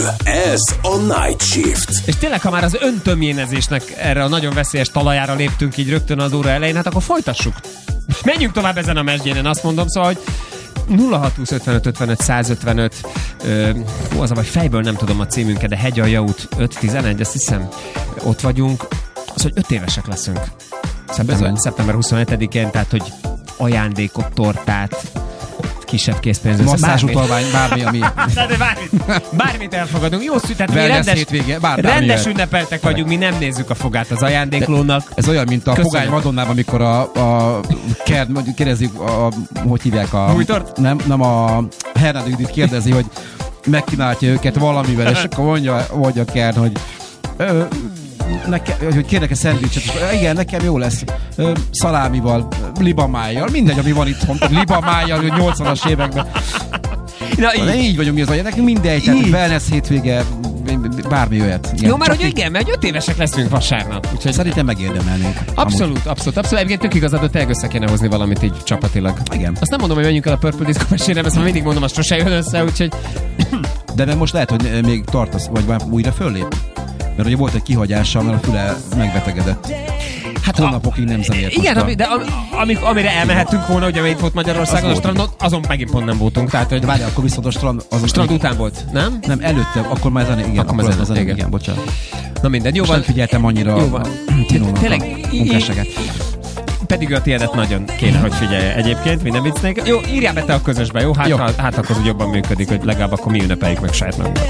Ez a Night Shift. És tényleg, ha már az öntömjénezésnek erre a nagyon veszélyes talajára léptünk így rögtön az óra elején, hát akkor folytassuk. Menjünk tovább ezen a mesdjénen, azt mondom, szóval, hogy 0620 55 55 155 az a vagy fejből nem tudom a címünket, de Hegyalja út 511, azt hiszem, ott vagyunk. Az, hogy 5 évesek leszünk. Szeptember 27-én, tehát, hogy ajándékot, tortát, kisebb készpénző. Masszázsutalvány, bármi, ami... bármit elfogadunk. Jó szű, tehát mi rendes ünnepeltek vagyunk, mi nem nézzük a fogát az ajándéklónak. Ez olyan, mint a Pogány Madonnában, amikor a kérdezik, hogy hívják a... Bújtort? Nem a Hernád Judit kérdezi, hogy megkínálja őket valamivel, és akkor mondja Kern, hogy hogy kérnek-e szendvicset, igen, nekem jó lesz. Szalámival, libamájjal, mindegy, ami van itthon, libamájjal, 80-as években. Na, így vagyunk mi az olyan, nekünk mindegy, tehát wellness hétvége, bármi jöhet. Jó, már hogy igen, mert 5 évesek leszünk vasárnap. Úgyhogy szerintem megérdemelnénk. Abszolút. Egyébként tök igazad, tényleg össze kéne hozni valamit így csapatilag. Igen. Azt nem mondom, hogy menjünk el a Purple Disco mesére, ezt már mindig mondom, azt sose jön össze, úgyhogy... De meg most lehet, hogy még tartasz, vagy már újra föllép? Mert ugye volt egy kihagyása, mert a füle megbetegedett. Hát hónapokig nem zenélt. Igen, de amire elmehettünk volna, ugye itt volt Magyarországon a strandon, azon megint pont nem voltunk. Tehát, hogy... De várjál, akkor viszont a strand után volt, nem? Nem, előtte, akkor már zené, igen. Akkor már zené, igen, bocsánat. Na mindegy, jó van. Nem figyeltem annyira a Tinónak a munkásságát. Pedig a tiédet nagyon kéne, hogy figyelje egyébként, minden viccnek. Jó, írjál be te a közösbe, jó? Hát akkor jobban működik, hogy legalább akkor mi ünnepeljük meg saját magunkat.